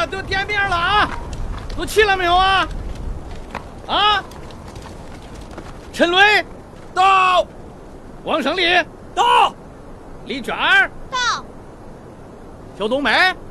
都点名了啊，都齐了没有啊？啊？陈雷到，王胜利到， 李娟儿到， 肖冬梅，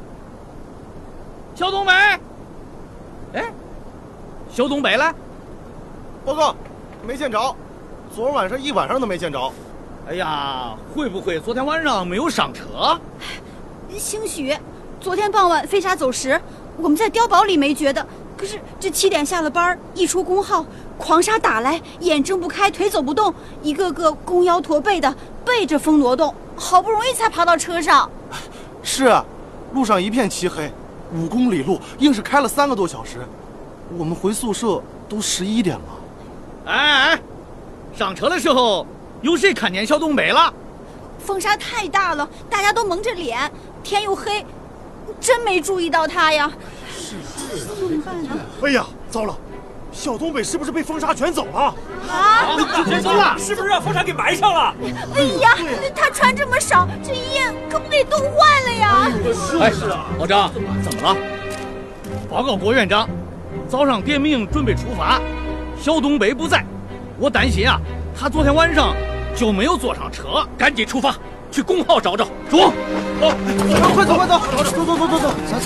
肖冬梅，哎，肖冬梅了？ 报告，没见着，昨晚上一晚上都没见着。 哎呀，会不会昨天晚上没有上车？ 兴许昨天傍晚飞沙走石，我们在碉堡里没觉得，可是这7点下了班，一出工号，狂沙打来，眼睁不开，腿走不动，一个个弓腰驼背的，背着风挪动，好不容易才爬到车上。 是啊，路上一片漆黑，5公里路，硬是开了3个多小时。我们回宿舍都11点了。 哎，上车的时候有谁看见小冬梅了？ 风沙太大了，大家都蒙着脸，天又黑，真没注意到他呀。怎么办呢？ 哎呀，糟了，小东北是不是被风沙卷走了？ 啊！ 别走了，是不是让风沙给埋上了？ 哎呀，他穿这么少，这衣夜可不得冻坏了呀！ 哎，老张，怎么了？报告郭院长，早上点名准备出发，小东北不在，我担心啊，他昨天晚上就没有坐上车。赶紧出发，去工号找找。走， 快走，走。